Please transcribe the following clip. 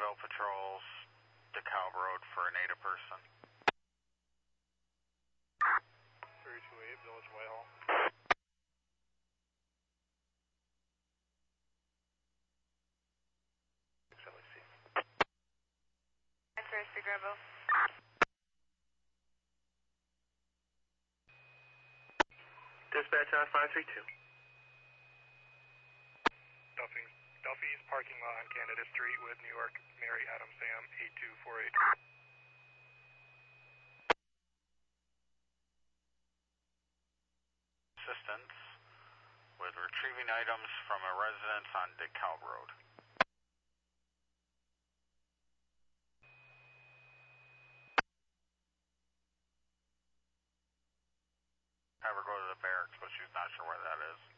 Bonneville patrols DeKalb Road for a native person. 328 Village Whitehall. First to Grumbo. Dispatch on 532. Duffy's parking lot on Canada Street with New York Mary Adam Sam 8248. Assistance with retrieving items from a residence on DeKalb Road. Have her go to the barracks, but she's not sure where that is.